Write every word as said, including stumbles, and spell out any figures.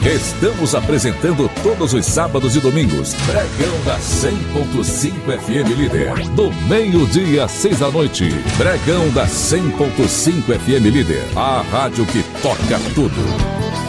Estamos apresentando todos os sábados e domingos Bregão da cem ponto cinco F M Líder. Do meio-dia às seis da noite. Bregão da cem ponto cinco F M Líder. A rádio que toca tudo.